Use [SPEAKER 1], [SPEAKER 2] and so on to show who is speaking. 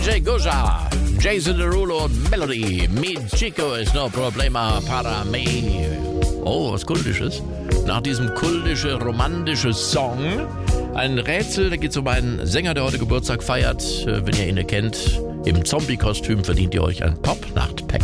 [SPEAKER 1] DJ Goja, Jason Derulo und Melody. Mi Chico is no problema para me. Oh, was Kultisches. Nach diesem kultische, romantische Song ein Rätsel, da geht es um einen Sänger, der heute Geburtstag feiert. Wenn ihr ihn kennt, im Zombie-Kostüm verdient ihr euch ein Pop-Nacht-Pack.